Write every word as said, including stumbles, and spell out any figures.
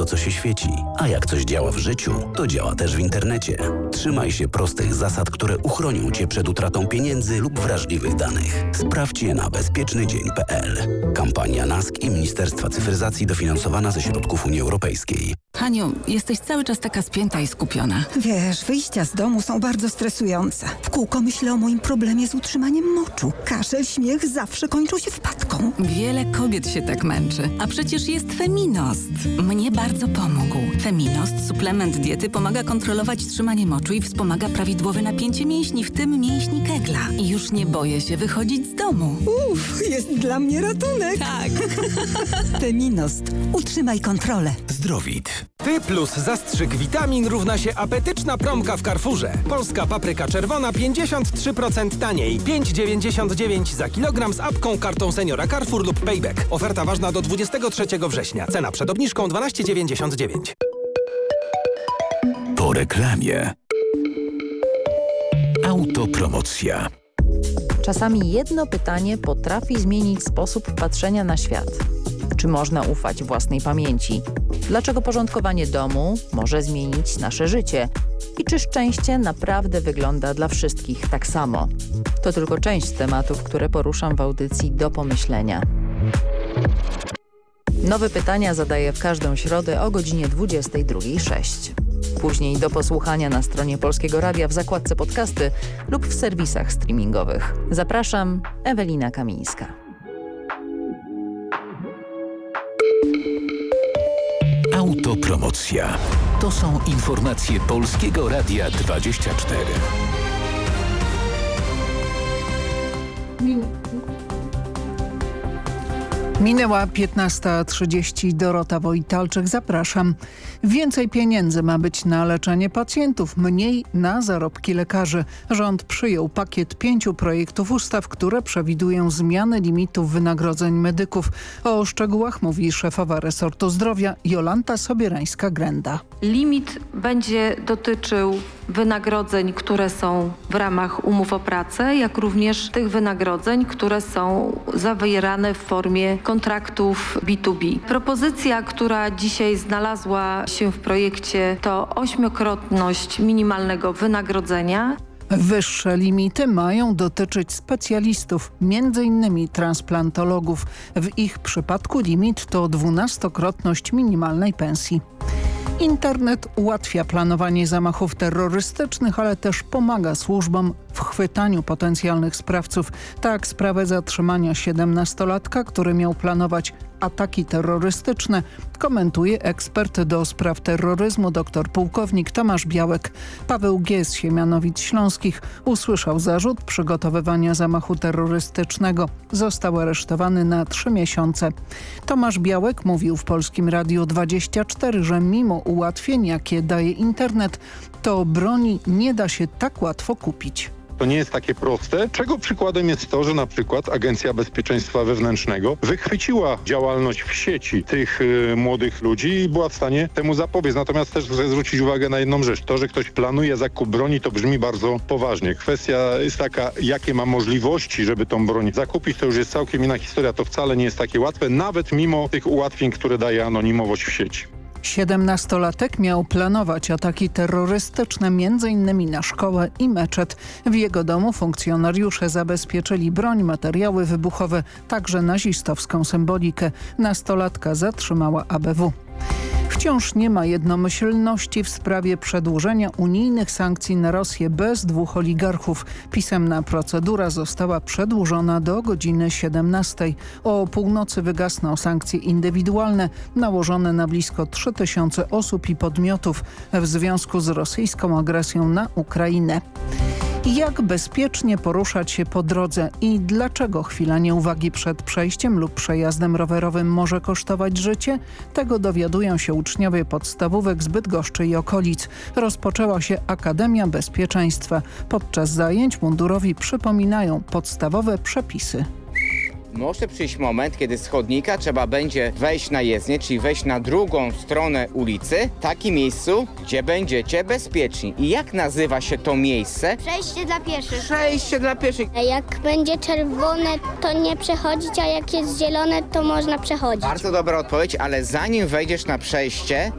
co się świeci. A jak coś działa w życiu, to działa też w internecie. Trzymaj się prostych zasad, które uchronią Cię przed utratą pieniędzy lub wrażliwych danych. Sprawdź je na bezpieczny dzień kropka p l. Kampania N A S K i Ministerstwa Cyfryzacji dofinansowana ze środków Unii Europejskiej. Haniu, jesteś cały czas taka spięta i skupiona. Wiesz, wyjścia z domu są bardzo stresujące. W kółko myślę o moim problemie z utrzymaniem moczu. Kaszel, śmiech zawsze kończą się wpadką. Wiele kobiet się tak męczy, a przecież jest Feminost. Mnie bardzo pomógł. Feminost, suplement diety, pomaga kontrolować trzymanie moczu i wspomaga prawidłowe napięcie mięśni, w tym mięśni kegla. I już nie boję się wychodzić z domu. Uff, jest dla mnie ratunek. Tak. Feminost. Utrzymaj kontrolę. Zdrowit. Ty plus zastrzyk witamin równa się apetyczna promka w Carrefourze. Polska papryka czerwona pięćdziesiąt trzy procent taniej. pięć dziewięćdziesiąt dziewięć za kilogram z apką, kartą seniora Carrefour lub Payback. Oferta ważna do dwudziestego trzeciego września. Cena przed obniżką dwanaście dziewięćdziesiąt dziewięć. Po reklamie. Autopromocja. Czasami jedno pytanie potrafi zmienić sposób patrzenia na świat. Czy można ufać własnej pamięci? Dlaczego porządkowanie domu może zmienić nasze życie? I czy szczęście naprawdę wygląda dla wszystkich tak samo? To tylko część z tematów, które poruszam w audycji Do Pomyślenia. Nowe pytania zadaję w każdą środę o godzinie dwudziestej drugiej sześć. Później do posłuchania na stronie Polskiego Radia w zakładce podcasty lub w serwisach streamingowych. Zapraszam, Ewelina Kamińska. Autopromocja. To są informacje Polskiego Radia dwadzieścia cztery. Minęła piętnasta trzydzieści. Dorota Wojtalczyk, zapraszam. Więcej pieniędzy ma być na leczenie pacjentów, mniej na zarobki lekarzy. Rząd przyjął pakiet pięciu projektów ustaw, które przewidują zmiany limitów wynagrodzeń medyków. O szczegółach mówi szefowa resortu zdrowia Jolanta Sobierańska-Grenda. Limit będzie dotyczył wynagrodzeń, które są w ramach umów o pracę, jak również tych wynagrodzeń, które są zawierane w formie kontraktów B dwa B. Propozycja, która dzisiaj znalazła się w projekcie, to ośmiokrotność minimalnego wynagrodzenia. Wyższe limity mają dotyczyć specjalistów, między innymi transplantologów. W ich przypadku limit to dwunastokrotność minimalnej pensji. Internet ułatwia planowanie zamachów terrorystycznych, ale też pomaga służbom w chwytaniu potencjalnych sprawców. Tak sprawę zatrzymania siedemnastolatka, który miał planować ataki terrorystyczne, komentuje ekspert do spraw terroryzmu dr pułkownik Tomasz Białek. Paweł G. z Siemianowic Śląskich usłyszał zarzut przygotowywania zamachu terrorystycznego. Został aresztowany na trzy miesiące. Tomasz Białek mówił w Polskim Radiu dwadzieścia cztery, że mimo ułatwień, jakie daje internet, to broni nie da się tak łatwo kupić. To nie jest takie proste, czego przykładem jest to, że na przykład Agencja Bezpieczeństwa Wewnętrznego wychwyciła działalność w sieci tych y, młodych ludzi i była w stanie temu zapobiec. Natomiast też chcę zwrócić uwagę na jedną rzecz. To, że ktoś planuje zakup broni, to brzmi bardzo poważnie. Kwestia jest taka, jakie ma możliwości, żeby tą broń zakupić, to już jest całkiem inna historia. To wcale nie jest takie łatwe, nawet mimo tych ułatwień, które daje anonimowość w sieci. Siedemnastolatek miał planować ataki terrorystyczne między innymi na szkołę i meczet. W jego domu funkcjonariusze zabezpieczyli broń, materiały wybuchowe, także nazistowską symbolikę. Nastolatka zatrzymała A B W. Wciąż nie ma jednomyślności w sprawie przedłużenia unijnych sankcji na Rosję bez dwóch oligarchów. Pisemna procedura została przedłużona do godziny siedemnastej. O północy wygasną sankcje indywidualne nałożone na blisko trzy tysiące osób i podmiotów w związku z rosyjską agresją na Ukrainę. Jak bezpiecznie poruszać się po drodze i dlaczego chwila nieuwagi przed przejściem lub przejazdem rowerowym może kosztować życie? Tego dowiadują się uczniowie podstawówek z Bydgoszczy i okolic. Rozpoczęła się Akademia Bezpieczeństwa. Podczas zajęć mundurowi przypominają podstawowe przepisy. Może przyjść moment, kiedy z chodnika trzeba będzie wejść na jezdnię, czyli wejść na drugą stronę ulicy, w takim miejscu, gdzie będziecie bezpieczni. I jak nazywa się to miejsce? Przejście dla pieszych. Przejście dla pieszych. Jak będzie czerwone, to nie przechodzić, a jak jest zielone, to można przechodzić. Bardzo dobra odpowiedź, ale zanim wejdziesz na przejście,